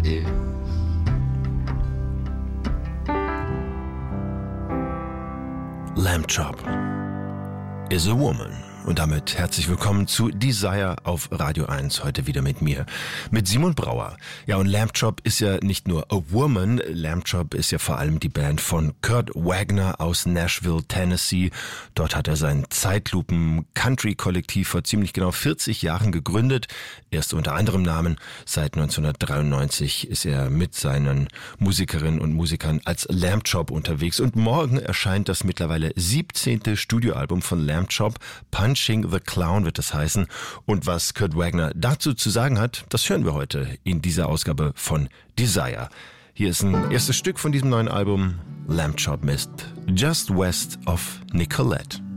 Lamb Chop is a woman. Und damit herzlich willkommen zu Desire auf Radio 1, heute wieder mit mir, mit Simon Brauer. Ja, und Lamb Chop ist ja nicht nur a woman, Lamb Chop ist ja vor allem die Band von Kurt Wagner aus Nashville, Tennessee. Dort hat er sein Zeitlupen-Country-Kollektiv vor ziemlich genau 40 Jahren gegründet. Erst unter anderem Namen. Seit 1993 ist er mit seinen Musikerinnen und Musikern als Lamb Chop unterwegs. Und morgen erscheint das mittlerweile 17. Studioalbum von Lamb Chop, Punching the Clown wird es heißen. Und was Kurt Wagner dazu zu sagen hat, das hören wir heute in dieser Ausgabe von Desire. Hier ist ein erstes Stück von diesem neuen Album, Lamb Chop mit Just West of Nicolette.